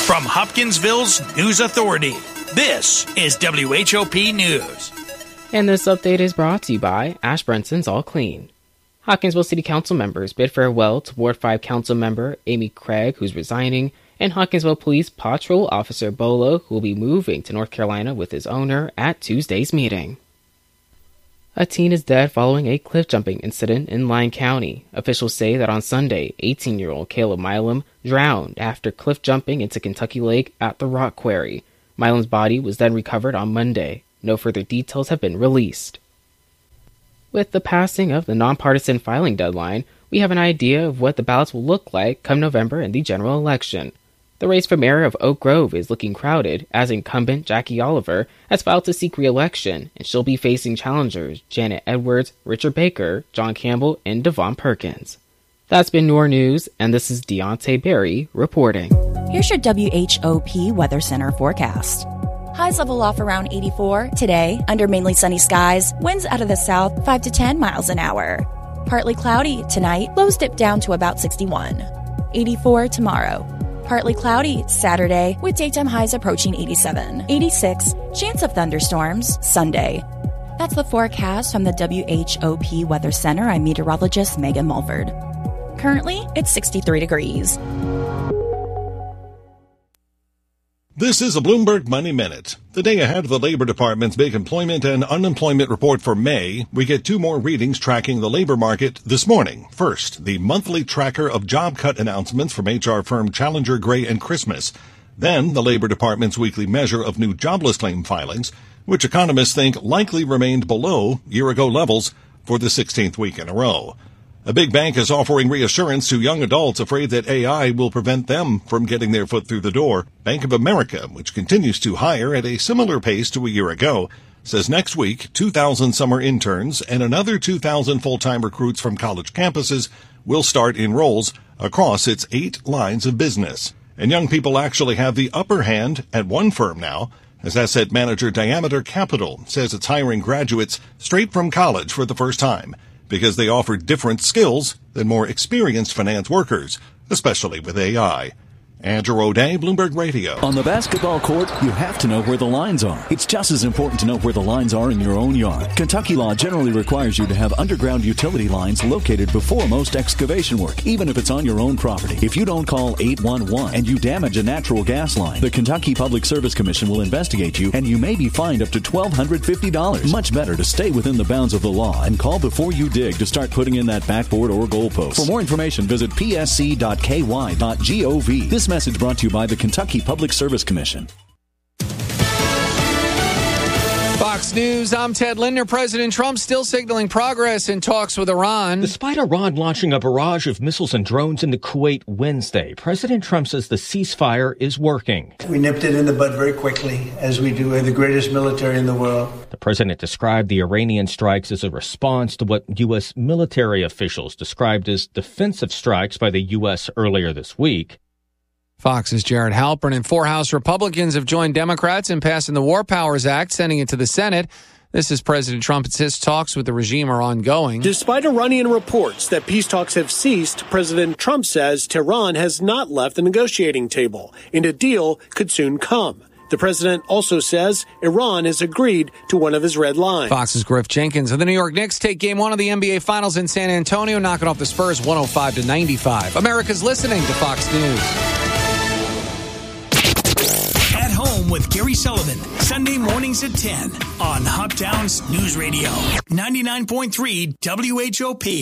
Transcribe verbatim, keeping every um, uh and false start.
From Hopkinsville's News Authority, this is W H O P News. And this update is brought to you by Ashbrunson's All Clean. Hopkinsville City Council members bid farewell to Ward five Council member Amy Craig, who's resigning, and Hopkinsville Police Patrol Officer Bolo, who will be moving to North Carolina with his owner at Tuesday's meeting. A teen is dead following a cliff-jumping incident in Lyon County. Officials say that on Sunday, eighteen-year-old Caleb Milam drowned after cliff-jumping into Kentucky Lake at the Rock Quarry. Milam's body was then recovered on Monday. No further details have been released. With the passing of the nonpartisan filing deadline, we have an idea of what the ballots will look like come November in the general election. The race for mayor of Oak Grove is looking crowded, as incumbent Jackie Oliver has filed to seek re-election, and she'll be facing challengers Janet Edwards, Richard Baker, John Campbell, and Devon Perkins. That's been Noor News, and this is Deontay Berry reporting. Here's your W H O P Weather Center forecast. Highs level off around eighty-four today, under mainly sunny skies, winds out of the south five to ten miles an hour. Partly cloudy tonight, lows dip down to about sixty-one. eighty-four tomorrow. Partly cloudy Saturday, with daytime highs approaching eighty-seven. eighty-six, chance of thunderstorms Sunday. That's the forecast from the W H O P Weather Center. I'm meteorologist Megan Mulford. Currently, it's sixty-three degrees. This is a Bloomberg Money Minute. The day ahead of the Labor Department's big employment and unemployment report for May, we get two more readings tracking the labor market this morning. First, the monthly tracker of job cut announcements from H R firm Challenger, Gray and Christmas. Then, the Labor Department's weekly measure of new jobless claim filings, which economists think likely remained below year-ago levels for the sixteenth week in a row. A big bank is offering reassurance to young adults afraid that A I will prevent them from getting their foot through the door. Bank of America, which continues to hire at a similar pace to a year ago, says next week two thousand summer interns and another two thousand full-time recruits from college campuses will start in roles across its eight lines of business. And young people actually have the upper hand at one firm now, as asset manager Diameter Capital says it's hiring graduates straight from college for the first time, because they offer different skills than more experienced finance workers, especially with A I. Andrew O'Day, Bloomberg Radio. On the basketball court, you have to know where the lines are. It's just as important to know where the lines are in your own yard. Kentucky law generally requires you to have underground utility lines located before most excavation work, even if it's on your own property. If you don't call eight one one and you damage a natural gas line, the Kentucky Public Service Commission will investigate you, and you may be fined up to one thousand two hundred fifty dollars. Much better to stay within the bounds of the law and call before you dig to start putting in that backboard or goalpost. For more information, visit p s c dot k y dot gov. This message brought to you by the Kentucky Public Service Commission. Fox News, I'm Ted Linder. President Trump still signaling progress in talks with Iran. Despite Iran launching a barrage of missiles and drones into Kuwait Wednesday, President Trump says the ceasefire is working. We nipped it in the bud very quickly, as we do. We're the greatest military in the world. The president described the Iranian strikes as a response to what U S military officials described as defensive strikes by the U S earlier this week. Fox's Jared Halpern and four House Republicans have joined Democrats in passing the War Powers Act, sending it to the Senate. This is President Trump insists talks with the regime are ongoing. Despite Iranian reports that peace talks have ceased, President Trump says Tehran has not left the negotiating table, and a deal could soon come. The president also says Iran has agreed to one of his red lines. Fox's Griff Jenkins. The New York Knicks take game one of the N B A Finals in San Antonio, knocking off the Spurs one oh five to ninety-five. America's listening to Fox News. At Home with Gary Sullivan, Sunday mornings at ten on Hoptown's News Radio, ninety-nine point three W H O P.